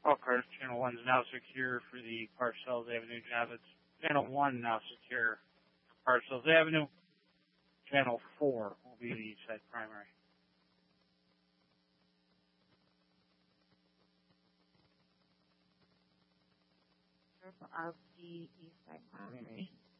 All cars, channel 1 is now secure for the Parcells Avenue job. It's channel 1 now secure for Parcells Avenue. Channel 4 will be the east side primary. Of the east side primary.